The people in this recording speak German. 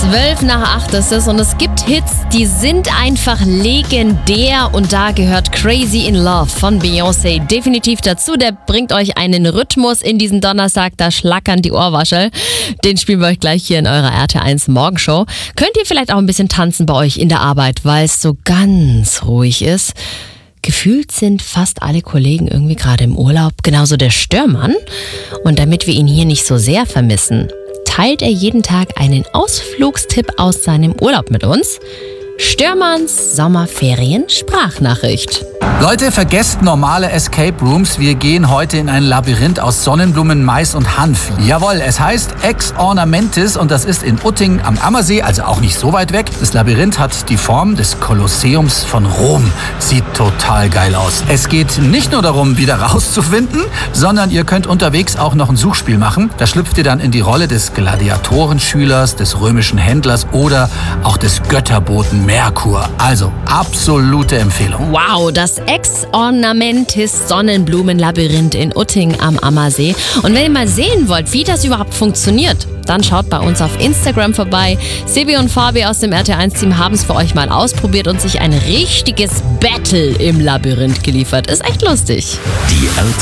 7:12 ist es und es gibt Hits, die sind einfach legendär und da gehört Crazy in Love von Beyoncé definitiv dazu. Der bringt euch einen Rhythmus in diesen Donnerstag, da schlackern die Ohrwaschel. Den spielen wir euch gleich hier in eurer RT1 Morgenshow. Könnt ihr vielleicht auch ein bisschen tanzen bei euch in der Arbeit, weil es so ganz ruhig ist? Gefühlt sind fast alle Kollegen irgendwie gerade im Urlaub, genauso der Störmann. Und damit wir ihn hier nicht so sehr vermissen, teilt er jeden Tag einen Ausflugstipp aus seinem Urlaub mit uns. Störmanns Sommerferien-Sprachnachricht. Leute, vergesst normale Escape Rooms. Wir gehen heute in ein Labyrinth aus Sonnenblumen, Mais und Hanf. Jawohl, es heißt Ex Ornamentis und das ist in Utting am Ammersee, also auch nicht so weit weg. Das Labyrinth hat die Form des Kolosseums von Rom. Sieht total geil aus. Es geht nicht nur darum, wieder rauszufinden, sondern ihr könnt unterwegs auch noch ein Suchspiel machen. Da schlüpft ihr dann in die Rolle des Gladiatorenschülers, des römischen Händlers oder auch des Götterboten Merkur. Also absolute Empfehlung. Wow, das Ex Ornamentis Sonnenblumenlabyrinth in Utting am Ammersee. Und wenn ihr mal sehen wollt, wie das überhaupt funktioniert, dann schaut bei uns auf Instagram vorbei. Sebi und Fabi aus dem RT1-Team haben es für euch mal ausprobiert und sich ein richtiges Battle im Labyrinth geliefert. Ist echt lustig. Die